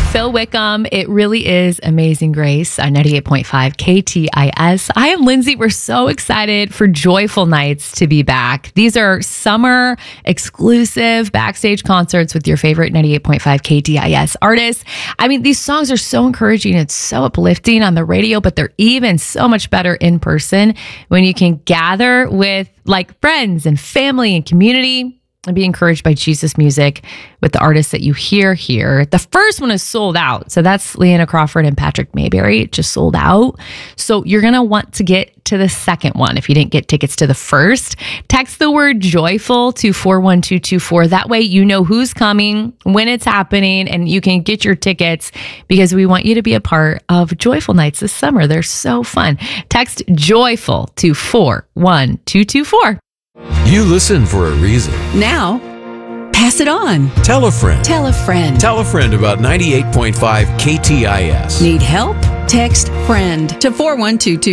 Phil Wickham. It really is Amazing Grace on 98.5 KTIS. I am Lindsay. We're so excited for Joyful Nights to be back. These are summer exclusive backstage concerts with your favorite 98.5 KTIS artists. I mean, these songs are so encouraging. It's so uplifting on the radio, but they're even so much better in person when you can gather with like friends and family and community and be encouraged by Jesus music with the artists that you hear here. The first one is sold out. So that's Leanna Crawford and Patrick Mayberry. It just sold out. So you're going to want to get to the second one. If you didn't get tickets to the first, text the word joyful to 41224. That way you know who's coming, when it's happening, and you can get your tickets because we want you to be a part of Joyful Nights this summer. They're so fun. Text joyful to 41224. You listen for a reason. Now, pass it on. Tell a friend. Tell a friend. Tell a friend about 98.5 KTIS. Need help? Text FRIEND to 41224.